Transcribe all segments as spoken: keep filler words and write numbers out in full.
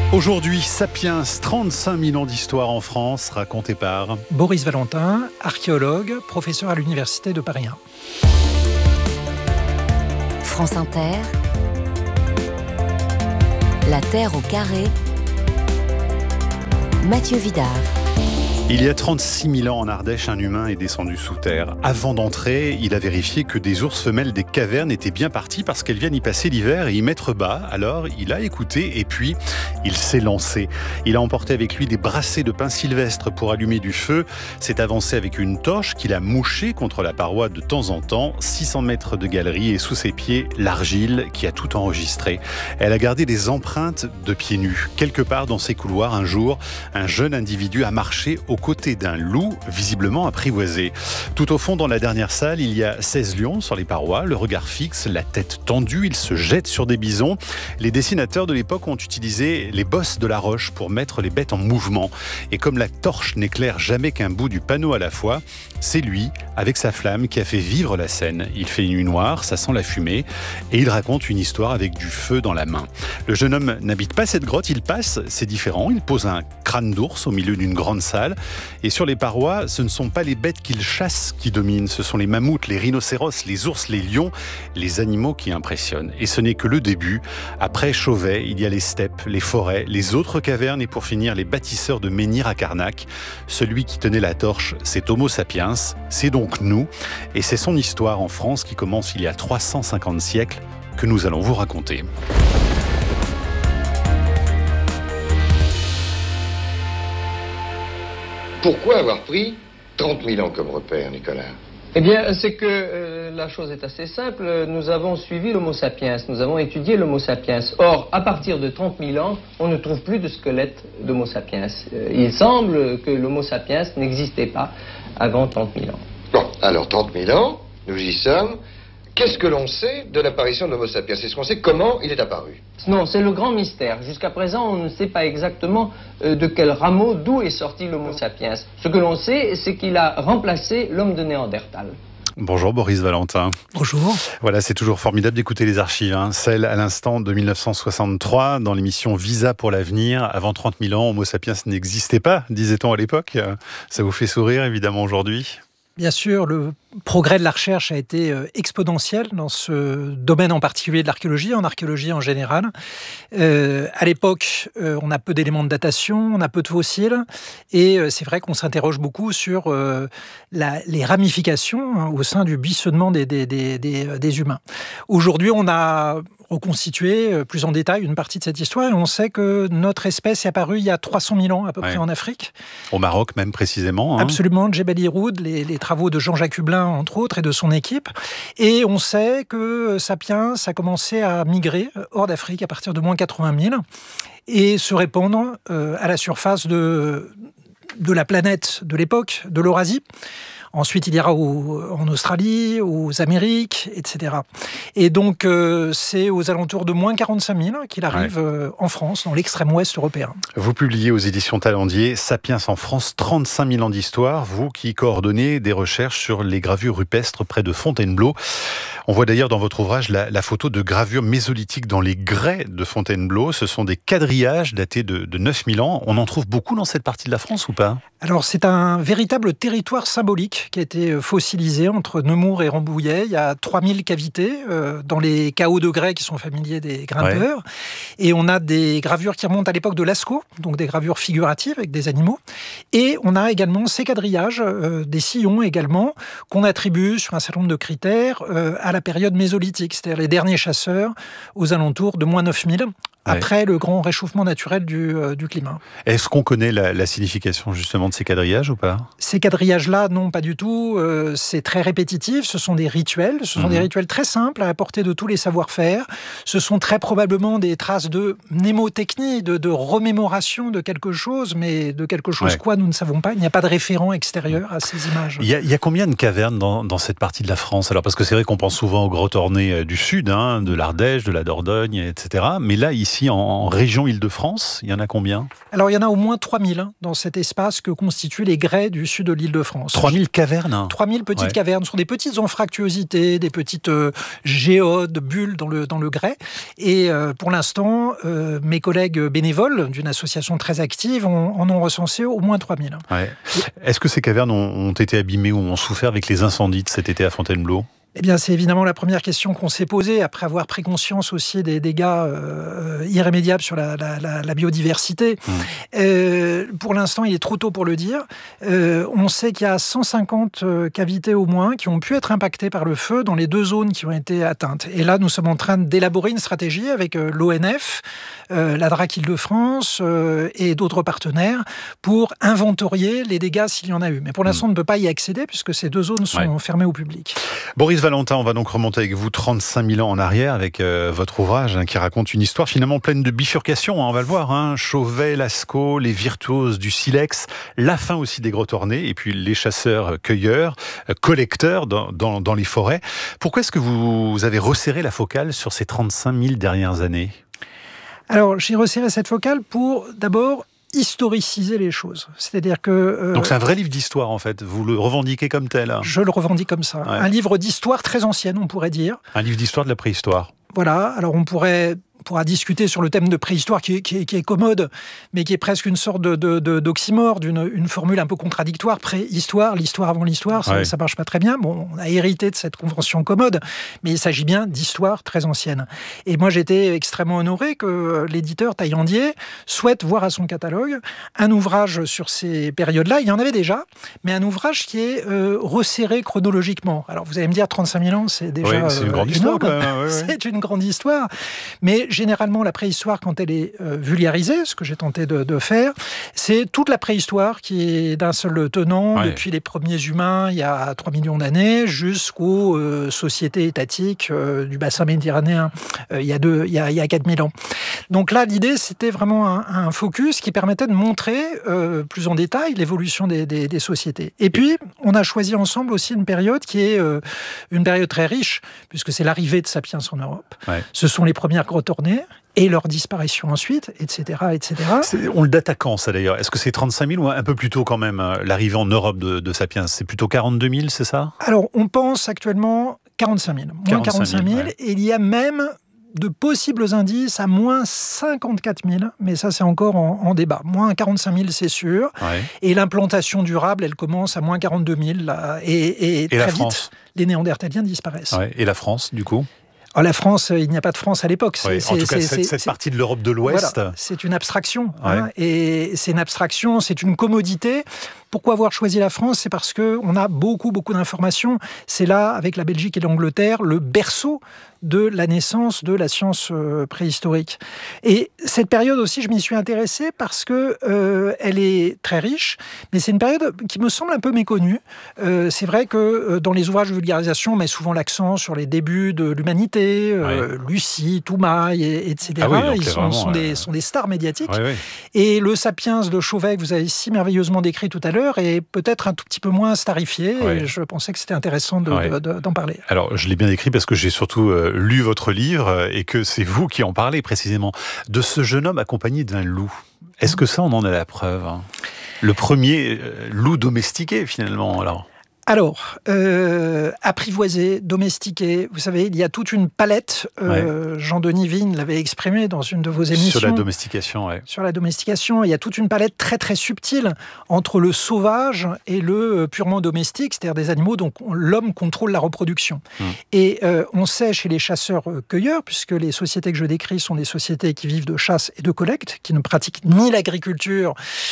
Aujourd'hui, Sapiens, trente-cinq mille ans d'histoire en France, raconté par Boris Valentin, archéologue, professeur à l'Université de Paris un. France Inter, La Terre au carré, Mathieu Vidard. Il y a trente-six mille ans en Ardèche, un humain est descendu sous terre. Avant d'entrer, il a vérifié que des ours femelles des cavernes étaient bien parties parce qu'elles viennent y passer l'hiver et y mettre bas. Alors, il a écouté et puis il s'est lancé. Il a emporté avec lui des brassées de pin sylvestre pour allumer du feu, s'est avancé avec une torche qu'il a mouchée contre la paroi de temps en temps. six cents mètres de galerie et sous ses pieds, l'argile qui a tout enregistré. Elle a gardé des empreintes de pieds nus. Quelque part dans ces couloirs, un jour, un jeune individu a marché au aux côtés d'un loup visiblement apprivoisé. Tout au fond, dans la dernière salle, il y a seize lions sur les parois, le regard fixe, la tête tendue, ils se jettent sur des bisons. Les dessinateurs de l'époque ont utilisé les bosses de la roche pour mettre les bêtes en mouvement. Et comme la torche n'éclaire jamais qu'un bout du panneau à la fois, c'est lui, avec sa flamme, qui a fait vivre la scène. Il fait une nuit noire, ça sent la fumée, et il raconte une histoire avec du feu dans la main. Le jeune homme n'habite pas cette grotte, il passe, c'est différent, il pose un crâne d'ours au milieu d'une grande salle. Et sur les parois, ce ne sont pas les bêtes qu'il chasse qui dominent, ce sont les mammouths, les rhinocéros, les ours, les lions, les animaux qui impressionnent. Et ce n'est que le début. Après Chauvet, il y a les steppes, les forêts, les autres cavernes et pour finir, les bâtisseurs de Menhir à Carnac. Celui qui tenait la torche, c'est Homo sapiens, c'est donc nous. Et c'est son histoire en France qui commence il y a trois cent cinquante siècles que nous allons vous raconter. Pourquoi avoir pris trente mille ans comme repère, Nicolas ? Eh bien, c'est que euh, la chose est assez simple. Nous avons suivi l'Homo sapiens, nous avons étudié l'Homo sapiens. Or, à partir de trente mille ans, on ne trouve plus de squelette d'Homo sapiens. Euh, il semble que l'Homo sapiens n'existait pas avant trente mille ans. Bon, alors trente mille ans, nous y sommes. Qu'est-ce que l'on sait de l'apparition de l'Homo sapiens ? Est-ce qu'on sait comment il est apparu ? Non, c'est le grand mystère. Jusqu'à présent, on ne sait pas exactement euh, de quel rameau, d'où est sorti l'Homo sapiens. Ce que l'on sait, c'est qu'il a remplacé l'homme de Néandertal. Bonjour Boris Valentin. Bonjour. Voilà, c'est toujours formidable d'écouter les archives. Hein. Celle à l'instant de mille neuf cent soixante-trois, dans l'émission Visa pour l'avenir. Avant trente mille ans, Homo sapiens n'existait pas, disait-on à l'époque. Ça vous fait sourire évidemment aujourd'hui ? Bien sûr, le progrès de la recherche a été exponentiel dans ce domaine en particulier de l'archéologie, en archéologie en général. Euh, à l'époque, euh, on a peu d'éléments de datation, on a peu de fossiles, et euh, c'est vrai qu'on s'interroge beaucoup sur euh, la, les ramifications hein, au sein du buissonnement des, des, des, des, des humains. Aujourd'hui, on a reconstituer plus en détail une partie de cette histoire. Et on sait que notre espèce est apparue il y a trois cent mille ans à peu ouais. près en Afrique. Au Maroc même précisément. Hein. Absolument, Djebel Irhoud, les, les travaux de Jean-Jacques Hublin entre autres et de son équipe. Et on sait que Sapiens a commencé à migrer hors d'Afrique à partir de moins quatre-vingt mille et se répandre euh, à la surface de, de la planète de l'époque, de l'Eurasie. Ensuite, il ira au, en Australie, aux Amériques, et cetera. Et donc, euh, c'est aux alentours de moins quarante-cinq mille qu'il arrive ouais. euh, en France, dans l'extrême ouest européen. Vous publiez aux éditions Talendier « Sapiens en France, trente-cinq mille ans d'histoire », vous qui coordonnez des recherches sur les gravures rupestres près de Fontainebleau. On voit d'ailleurs dans votre ouvrage la, la photo de gravures mésolithiques dans les grès de Fontainebleau. Ce sont des quadrillages datés de, de neuf mille ans. On en trouve beaucoup dans cette partie de la France ou pas ? Alors, c'est un véritable territoire symbolique qui a été fossilisé entre Nemours et Rambouillet. Il y a trois mille cavités euh, dans les chaos de grès qui sont familiers des grimpeurs. Ouais. Et on a des gravures qui remontent à l'époque de Lascaux, donc des gravures figuratives avec des animaux. Et on a également ces quadrillages, euh, des sillons également, qu'on attribue sur un certain nombre de critères euh, à la période mésolithique, c'est-à-dire les derniers chasseurs aux alentours de moins neuf mille. Après ouais. le grand réchauffement naturel du, euh, du climat. Est-ce qu'on connaît la, la signification justement de ces quadrillages ou pas ? Ces quadrillages-là, non, pas du tout. Euh, c'est très répétitif. Ce sont des rituels. Ce sont mmh. des rituels très simples à apporter de tous les savoir-faire. Ce sont très probablement des traces de mnémotechnie, de, de remémoration de quelque chose, mais de quelque chose ouais. quoi, nous ne savons pas. Il n'y a pas de référent extérieur à ces images. Il y a, il y a combien de cavernes dans, dans cette partie de la France ? Alors, parce que c'est vrai qu'on pense souvent aux grottes ornées du sud, hein, de l'Ardèche, de la Dordogne, et cetera. Mais là, ici, ici en, en région Île-de-France. Il y en a combien ? Alors, il y en a au moins trois mille hein, dans cet espace que constituent les grès du sud de l'Île-de-France. trois mille cavernes trois mille petites ouais. cavernes. Ce sont des petites anfractuosités, des petites euh, géodes, bulles dans le, dans le grès. Et euh, pour l'instant, euh, mes collègues bénévoles d'une association très active ont, en ont recensé au moins trois mille. Ouais. Est-ce que ces cavernes ont, ont été abîmées ou ont souffert avec les incendies de cet été à Fontainebleau ? Eh bien, c'est évidemment la première question qu'on s'est posée, après avoir pris conscience aussi des dégâts euh, irrémédiables sur la, la, la, la biodiversité. Mmh. Euh, pour l'instant, il est trop tôt pour le dire. Euh, on sait qu'il y a cent cinquante cavités au moins qui ont pu être impactées par le feu dans les deux zones qui ont été atteintes. Et là, nous sommes en train d'élaborer une stratégie avec euh, l'O N F, euh, la DRAC Île-de-France euh, et d'autres partenaires pour inventorier les dégâts s'il y en a eu. Mais pour l'instant, mmh. on ne peut pas y accéder puisque ces deux zones sont ouais. fermées au public. Boris Valentin, on va donc remonter avec vous trente-cinq mille ans en arrière avec euh, votre ouvrage hein, qui raconte une histoire finalement pleine de bifurcations, hein, on va le voir. Hein, Chauvet, Lascaux, les virtuoses du silex, la fin aussi des grottes ornées et puis les chasseurs-cueilleurs, euh, collecteurs dans, dans, dans les forêts. Pourquoi est-ce que vous avez resserré la focale sur ces trente-cinq mille dernières années ? Alors, j'ai resserré cette focale pour d'abord historiciser les choses. C'est-à-dire que... Euh, Donc c'est un vrai livre d'histoire, en fait. Vous le revendiquez comme tel. Hein. Je le revendique comme ça. Ouais. Un livre d'histoire très ancienne, on pourrait dire. Un livre d'histoire de la préhistoire. Voilà. Alors on pourrait... On pourra discuter sur le thème de préhistoire qui est, qui est, qui est commode, mais qui est presque une sorte de, de, de, d'oxymore, d'une une formule un peu contradictoire. Préhistoire, l'histoire avant l'histoire, ça ne marche pas très bien. Bon, on a hérité de cette convention commode, mais il s'agit bien d'histoire très ancienne. Et moi, j'étais extrêmement honoré que l'éditeur Taillandier souhaite voir à son catalogue un ouvrage sur ces périodes-là. Il y en avait déjà, mais un ouvrage qui est euh, resserré chronologiquement. Alors, vous allez me dire, trente-cinq mille ans, c'est déjà... Oui, c'est une grande euh, histoire, quand même. Ouais, ouais. C'est une grande histoire, mais généralement, la préhistoire, quand elle est euh, vulgarisée, ce que j'ai tenté de, de faire, c'est toute la préhistoire qui est d'un seul tenant, ouais. depuis les premiers humains, il y a trois millions d'années, jusqu'aux euh, sociétés étatiques euh, du bassin méditerranéen, euh, il, y a deux, il, y a, il y a quatre mille ans. Donc là, l'idée, c'était vraiment un, un focus qui permettait de montrer euh, plus en détail l'évolution des, des, des sociétés. Et puis, on a choisi ensemble aussi une période qui est euh, une période très riche, puisque c'est l'arrivée de Sapiens en Europe. Ouais. Ce sont les premières grottes ornées, et leur disparition ensuite, et cetera, et cetera. C'est, on le date à quand, ça, d'ailleurs ? Est-ce que c'est trente-cinq mille ou un peu plus tôt, quand même, l'arrivée en Europe de, de Sapiens ? C'est plutôt quarante-deux mille, c'est ça ? Alors, on pense actuellement quarante-cinq mille. Moins quarante-cinq mille, ouais. Et il y a même de possibles indices à moins cinquante-quatre mille, mais ça, c'est encore en, en débat. Moins quarante-cinq mille, c'est sûr. Ouais. Et l'implantation durable, elle commence à moins quarante-deux mille. Là, et, et, et très vite, les Néandertaliens disparaissent. Ouais. Et la France, du coup ? Oh, la France, il n'y a pas de France à l'époque. Oui, en tout cas, cette, cette partie de l'Europe de l'Ouest... Voilà, c'est une abstraction. Ouais. Hein, et c'est une abstraction, c'est une commodité. Pourquoi avoir choisi la France ? C'est parce qu'on a beaucoup, beaucoup d'informations. C'est là, avec la Belgique et l'Angleterre, le berceau de la naissance de la science euh, préhistorique. Et cette période aussi, je m'y suis intéressé parce que euh, elle est très riche, mais c'est une période qui me semble un peu méconnue. Euh, c'est vrai que euh, dans les ouvrages de vulgarisation, on met souvent l'accent sur les débuts de l'humanité, euh, ouais. Lucie, Toumaï, et, etc. Ah oui, Ils sont, sont, des, sont des stars médiatiques. Ouais, ouais. Et le Sapiens de Chauvet, que vous avez si merveilleusement décrit tout à l'heure, est peut-être un tout petit peu moins starifié. Ouais. Et je pensais que c'était intéressant de, ouais. de, de, d'en parler. Alors, je l'ai bien décrit parce que j'ai surtout... Euh, lu votre livre et que c'est vous qui en parlez précisément, de ce jeune homme accompagné d'un loup. Est-ce que ça, on en a la preuve ? Le premier loup domestiqué, finalement, alors Alors, euh, apprivoisé, domestiqué, vous savez, il y a toute une palette. Euh, ouais. Jean-Denis Vigne l'avait exprimé dans une de vos émissions. Sur la domestication, oui. Sur la domestication, il y a toute une palette très très subtile entre le sauvage et le purement domestique, c'est-à-dire des animaux dont l'homme contrôle la reproduction. Hum. Et euh, on sait chez les chasseurs-cueilleurs, puisque les sociétés que je décris sont des sociétés qui vivent de chasse et de collecte, qui ne pratiquent ni l'agriculture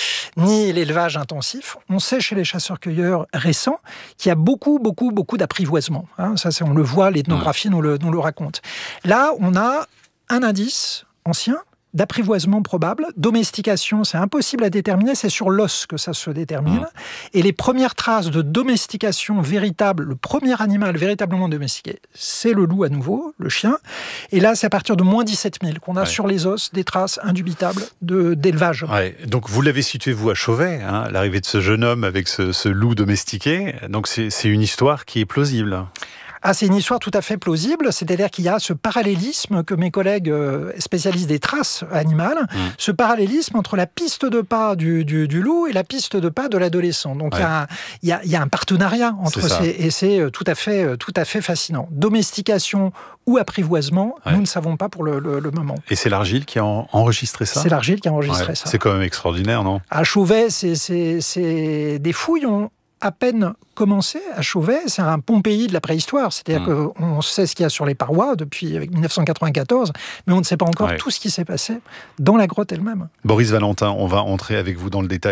ni l'élevage intensif, on sait chez les chasseurs-cueilleurs récents qu'il y a beaucoup, beaucoup, beaucoup d'apprivoisement. Hein, ça, c'est, on le voit, l'ethnographie nous le, nous le raconte. Là, on a un indice ancien d'apprivoisement probable. Domestication, c'est impossible à déterminer, c'est sur l'os que ça se détermine. Mmh. Et les premières traces de domestication véritable, le premier animal véritablement domestiqué, c'est le loup à nouveau, le chien. Et là, c'est à partir de moins dix-sept mille qu'on a ouais. sur les os des traces indubitables de, d'élevage. Ouais. Donc, vous l'avez situé, vous, à Chauvet, hein, l'arrivée de ce jeune homme avec ce, ce loup domestiqué. Donc, c'est, c'est une histoire qui est plausible. Ah, c'est une histoire tout à fait plausible, c'est-à-dire qu'il y a ce parallélisme que mes collègues spécialistes des traces animales, mmh. ce parallélisme entre la piste de pas du, du, du loup et la piste de pas de l'adolescent. Donc, il ouais. y, y, a, y a un partenariat entre ces... Et c'est tout à fait, tout à fait fascinant. Domestication ou apprivoisement, ouais. nous ne savons pas pour le, le, le moment. Et c'est l'Argile qui a enregistré ça ? C'est l'Argile qui a enregistré ouais. ça. C'est quand même extraordinaire, non ? À Chauvet, c'est, c'est, c'est... des fouilles ont à peine commencé à Chauvet. C'est un Pompéi de la préhistoire. C'est-à-dire mmh. qu'on sait ce qu'il y a sur les parois depuis dix-neuf cent quatre-vingt-quatorze, mais on ne sait pas encore ouais. tout ce qui s'est passé dans la grotte elle-même. Boris Valentin, on va entrer avec vous dans le détail